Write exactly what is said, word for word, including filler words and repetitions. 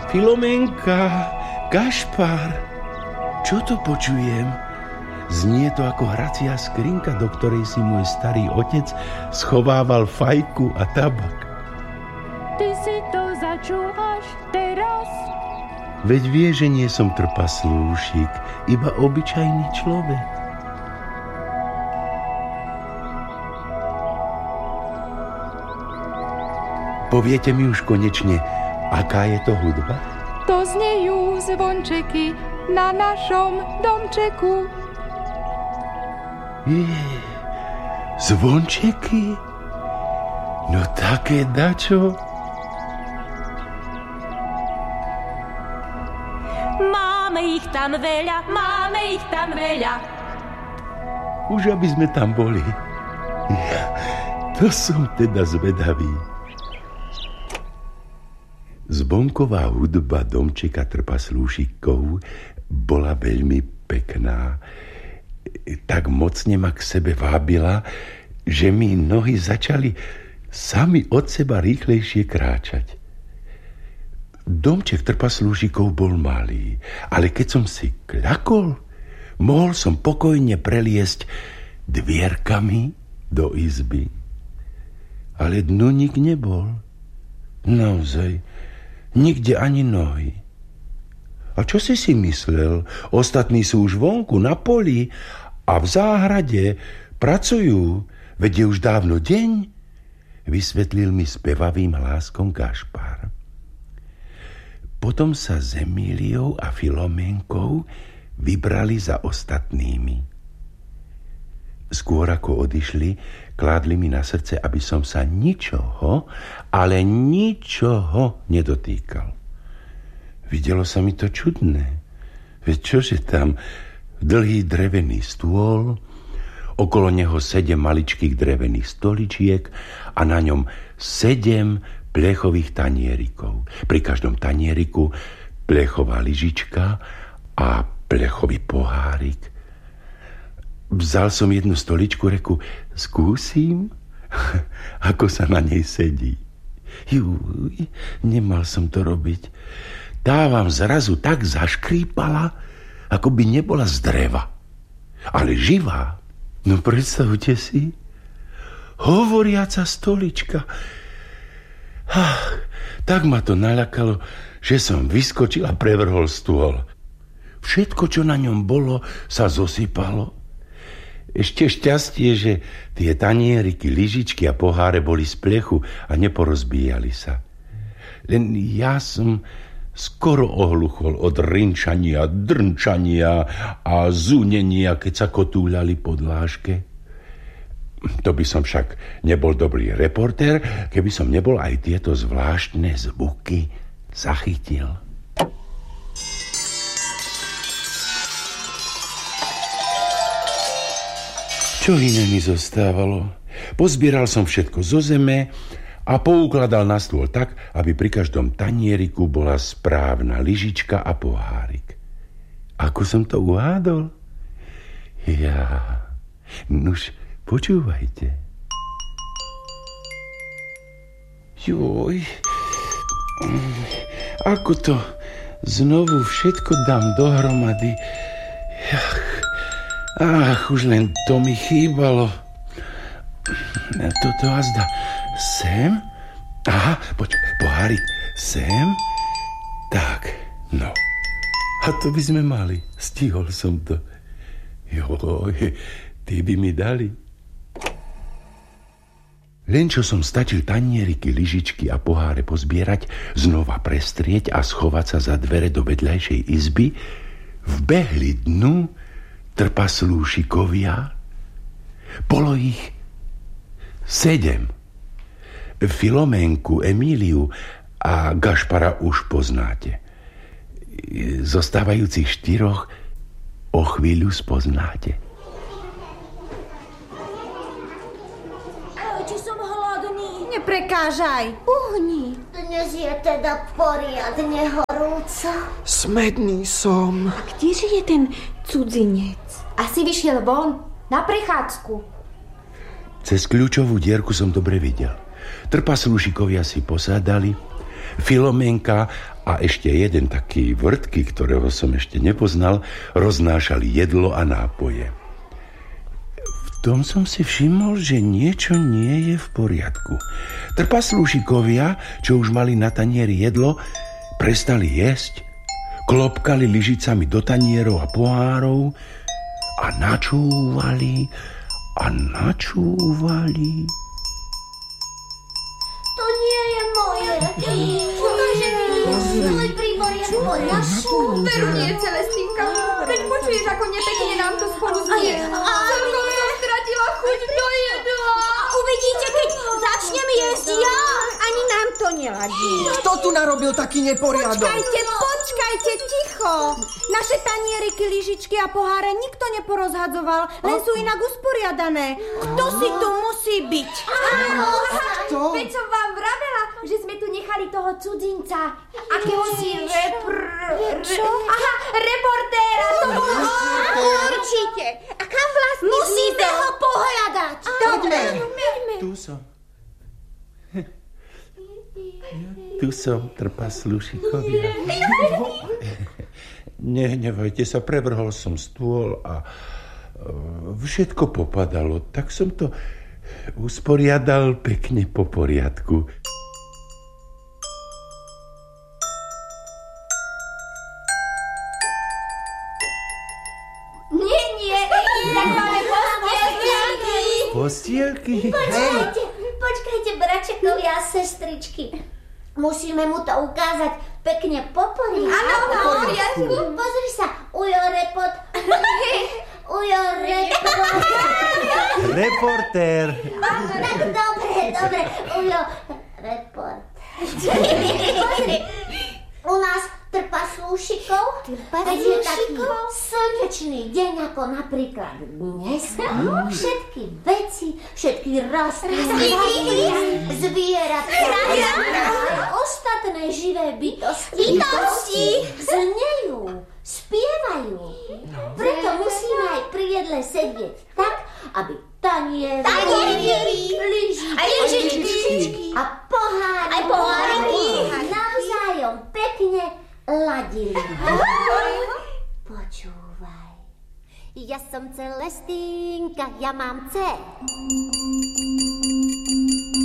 Filomenka, Gašpar, čo to počujem? Znie to ako hracia skrinka, do ktorej si môj starý otec schovával fajku a tabak. Ty si to začul až teraz? Veď vie, že nie som trpaslúšik, iba obyčajný človek. Poviete mi už konečne, aká je to hudba? To znejú zvončeky na našom domčeku. Je, zvončeky? No také dačo. Máme ich tam veľa, máme ich tam veľa. Už aby sme tam boli. Ja, to som teda zvedavý. Zvonková hudba domčeka trpaslúšikov bola veľmi pekná. Tak mocne ma k sebe vábila, že mi nohy začali sami od seba rýchlejšie kráčať. Domček trpaslúšikov bol malý, ale keď som si kľakol, mohol som pokojne preliesť dvierkami do izby. Ale dnu nik nebol. Naozaj, nikde ani nohy. A čo si si myslel? Ostatní sú už vonku na poli a v záhrade pracujú. Veď je už dávno deň, vysvetlil mi spevavým hláskom Gašpar. Potom sa s Emíliou a Filomenkou vybrali za ostatnými. Skôr ako odišli, kládli mi na srdce, aby som sa ničoho, ale ničoho nedotýkal. Videlo sa mi to čudné. Veď čože tam, dlhý drevený stôl, okolo neho sedem maličkých drevených stoličiek a na ňom sedem plechových tanierikov. Pri každom tanieriku plechová lyžička a plechový pohárik. Vzal som jednu stoličku, reku, skúsim, ako sa na nej sedí. Juj, nemal som to robiť. Tá vám zrazu tak zaškrípala, ako by nebola z dreva, ale živá. No predstavte si, hovoriaca stolička. Ach, tak ma to naľakalo, že som vyskočil a prevrhol stôl. Všetko, čo na ňom bolo, sa zosypalo. Ešte šťastie, že tie tanieriky, lyžičky a poháre boli z plechu a neporozbíjali sa. Len ja som skoro ohluchol od rinčania, drnčania a zúnenia, keď sa kotúľali po dláške. To by som však nebol dobrý reportér, keby som nebol aj tieto zvláštne zvuky zachytil. Čo iné mi zostávalo? Pozbieral som všetko zo zeme a poukladal na stôl tak, aby pri každom tanieriku bola správna lyžička a pohárik. Ako som to uhádol? Ja... Nuž, počúvajte. Joj... Ako to znovu všetko dám dohromady? Ach... Ach, už len to mi chýbalo. Toto azda sem? Aha, poď, pohárik, sem? Tak, no. A to by sme mali. Stihol som to. Joj, tí by mi dali. Len čo som stačil tanieriky, lyžičky a poháre pozbierať, znova prestrieť a schovať sa za dvere do vedľajšej izby, vbehli dnu trpaslúšikovia. Bolo ich sedem. Filomenku, Emíliu a Gašpara už poznáte. Zostávajúcich štyroch o chvíľu spoznáte. Či som hladný? Neprekážaj, uhni. Dnes je teda poriadne horúco. Smedný som. A kdeže je ten cudzinec? Asi vyšiel von, na prechádzku. Cez kľúčovú dierku som dobre videl. Trpaslúšikovia si posádali, Filomenka a ešte jeden taký vrtký, ktorého som ešte nepoznal, roznášali jedlo a nápoje. V tom som si všimol, že niečo nie je v poriadku. Trpaslúšikovia, čo už mali na tanieri jedlo, prestali jesť, klopkali lyžicami do tanierov a pohárov a načúvali a načúvali. To nie je moje. Ukáže mi, svoj príbor je v poriadku. Veru nie, Celestínka. Veď počuješ, ako nepekne nám to spolu znie. Celkom som stratila chuť do jedla. Uvidíte, keď začnem jesť ja. Ani nám to neladí. Kto tu narobil taký neporiadok? Počkajte, počkajte, ticho. Naše tanieriky, lyžičky a poháre nikto neporozhadzoval, len sú inak usporiadané. Kto si tu musí byť? Áno, Kto? veď som vám vravela, že sme tu nechali toho cudzinca. Akéhosi repr... Čo? Aha, reportéra. To bolo... Určite. A kam vlastne musíte ho pohľadať? Poďme. Tu som. Tu som, trpaslúšikovia. Nehnevajte sa, prevrhol som stôl a všetko popadalo. Tak som to usporiadal pekne po poriadku. Nie, nie, tak máme postielky. Postielky? Počkajte, počkajte, bračekovia a sestričky. Musíme mu to ukázať pekne po poriadku. Áno, po poriadku. Pozri sa, Ujo repot. Ujo repot. Reportér. Tak dobre, dobre, Ujo report. Pozri, u nás trpaslúšikov, keď je taký slnečný deň, ako napríklad dnes, všetky veci, všetky rastliny, zvieratá a ostatné živé bytosti znejú, spievajú. Preto musíme aj pri jedle sedieť tak, aby tanier, lyžičky a poháriky navzájom pekne ladili. Počúvaj. Ja som Celestínka, ja mám C.